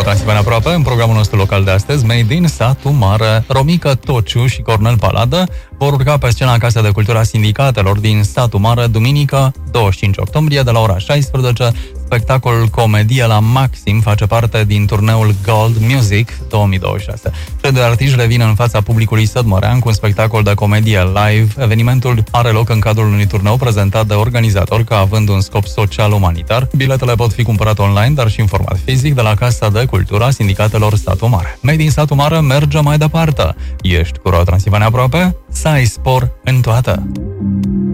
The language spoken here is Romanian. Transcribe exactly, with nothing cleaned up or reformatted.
Transilvania Aproape, în programul nostru local de astăzi, Made in Satu Mare. Romica Tociu și Cornel Paladă vor urca pe scena Casa de Cultură a Sindicatelor din Satu Mare, duminică, douăzeci și cinci octombrie, de la ora șaisprezece. Spectacolul Comedie la Maxim face parte din turneul Gold Music două mii douăzeci și șase. Cei doi artiști revin în fața publicului sădmărean cu un spectacol de comedie live. Evenimentul are loc în cadrul unui turneu prezentat de organizator ca având un scop social-umanitar. Biletele pot fi cumpărate online, dar și în format fizic de la Casa de Cultură a Sindicatelor Satu Mare. Made in Satu Mare merge mai departe. Ești cu Radio Transilvania Aproape? Să ai spor în toată!